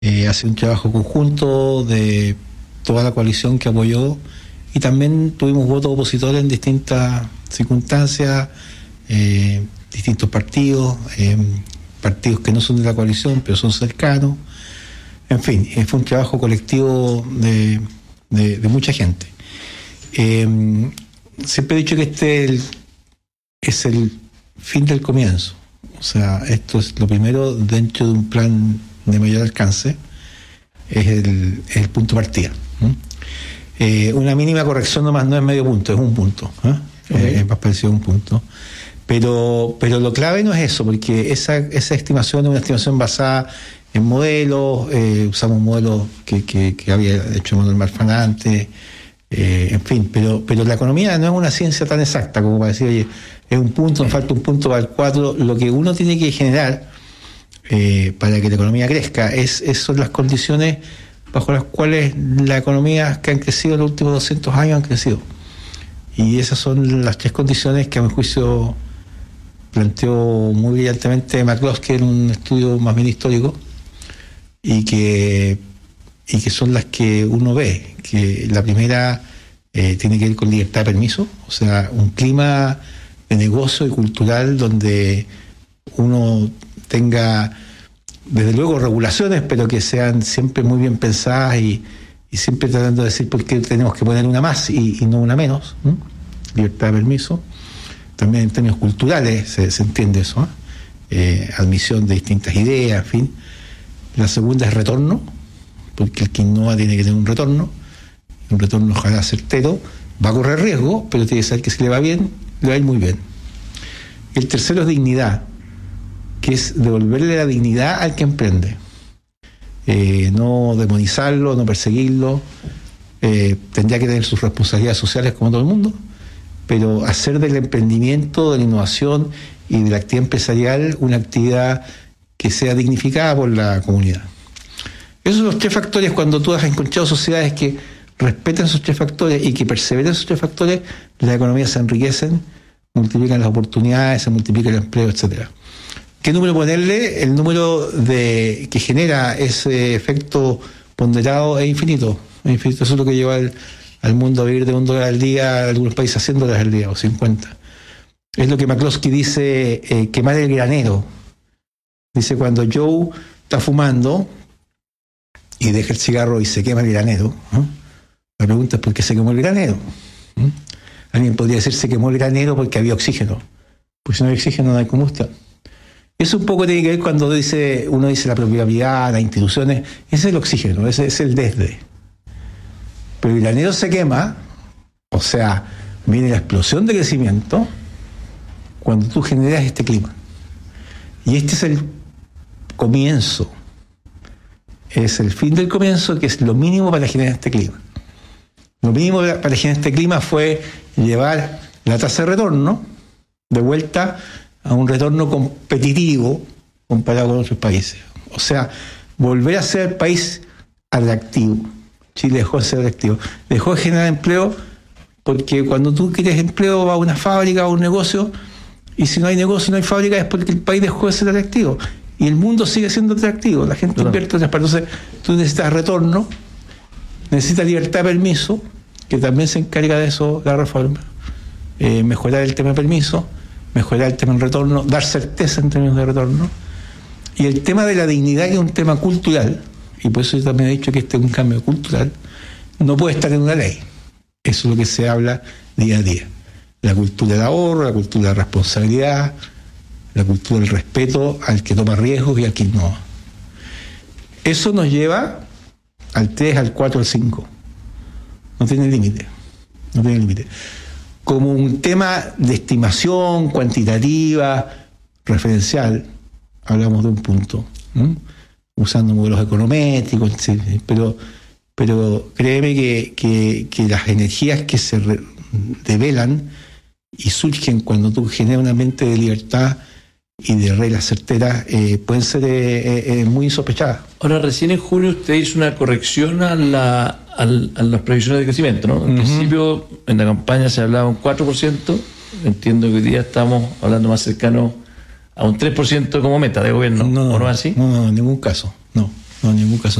Ha sido un trabajo conjunto de toda la coalición que apoyó, y también tuvimos votos opositores en distintas circunstancias, distintos partidos, partidos que no son de la coalición pero son cercanos. En fin, fue un trabajo colectivo de mucha gente. Siempre he dicho que este es el fin del comienzo. O sea, esto es lo primero dentro de un plan de mayor alcance, es el punto de partida. Una mínima corrección nomás no es medio punto, es un punto. Es más parecido a un punto. Pero lo clave no es eso, porque esa estimación es una estimación basada en modelos, usamos modelos que había hecho Manuel Marfan antes, en fin, pero la economía no es una ciencia tan exacta como para decir, oye, es un punto, nos falta un punto para el 4. Lo que uno tiene que generar para que la economía crezca son las condiciones bajo las cuales las economías que han crecido en los últimos 200 años han crecido. Y esas son las 3 condiciones que a mi juicio planteó muy brillantemente McCloskey en un estudio más bien histórico, y que son las que uno ve. Que la primera tiene que ver con libertad de permiso, o sea, un clima de negocio y cultural donde uno tenga, desde luego, regulaciones, pero que sean siempre muy bien pensadas y siempre tratando de decir por qué tenemos que poner una más y no una menos. Libertad de permiso. También en términos culturales se entiende eso, admisión de distintas ideas, en fin. La segunda es retorno, porque el que innova tiene que tener un retorno ojalá certero, va a correr riesgo, pero tiene que saber que si le va bien, le va a ir muy bien. El tercero es dignidad, que es devolverle la dignidad al que emprende, no demonizarlo, no perseguirlo, tendría que tener sus responsabilidades sociales como todo el mundo, pero hacer del emprendimiento, de la innovación y de la actividad empresarial una actividad que sea dignificada por la comunidad. Esos son los 3 factores. Cuando tú has encontrado sociedades que respetan esos 3 factores y que perseveren esos 3 factores, las economías se enriquecen, multiplican las oportunidades, se multiplica el empleo, etcétera. ¿Qué número ponerle? El número que genera ese efecto ponderado es infinito. Eso es lo que lleva al mundo a vivir de $1 al día, algunos países a $100 al día o 50. Es lo que McCloskey dice, quemar el granero. Dice, cuando Joe está fumando y deja el cigarro y se quema el granero, la pregunta es ¿por qué se quemó el granero? Alguien podría decir se quemó el granero porque había oxígeno. Pues si no hay oxígeno no hay combustión. Eso un poco tiene que ver cuando uno dice la propiedad privada, las instituciones. Ese es el oxígeno, ese es el desde. Pero el granero se quema, o sea, viene la explosión de crecimiento cuando tú generas este clima. Y este es el comienzo. Es el fin del comienzo, que es lo mínimo para generar este clima. Lo mínimo para generar este clima fue llevar la tasa de retorno de vuelta a un retorno competitivo comparado con otros países. O sea, volver a ser país atractivo. Chile dejó de ser atractivo. Dejó de generar empleo porque cuando tú quieres empleo vas a una fábrica o un negocio, y si no hay negocio, no hay fábrica, es porque el país dejó de ser atractivo. Y el mundo sigue siendo atractivo. La gente invierte en otras partes. Entonces, tú necesitas retorno, necesitas libertad de permiso, que también se encarga de eso la reforma. Mejorar el tema de permiso, mejorar el tema del retorno, dar certeza en términos de retorno. Y el tema de la dignidad, que es un tema cultural, y por eso yo también he dicho que este es un cambio cultural, no puede estar en una ley. Eso es lo que se habla día a día. La cultura del ahorro, la cultura de la responsabilidad, la cultura del respeto al que toma riesgos y al que innova. Eso nos lleva al 3, al 4, al 5. No tiene límite. No tiene límite. Como un tema de estimación cuantitativa, referencial, hablamos de un punto, usando modelos econométricos, pero créeme que las energías que se develan y surgen cuando tú generas un ambiente de libertad y de reglas certeras, pueden ser muy insospechadas. Ahora, recién en junio usted hizo una corrección a las previsiones de crecimiento, ¿no? En principio, en la campaña se hablaba un 4%, entiendo que hoy día estamos hablando más cercano a un 3% como meta de gobierno, ¿o no es así? No, en ningún caso, no. No, en ningún caso.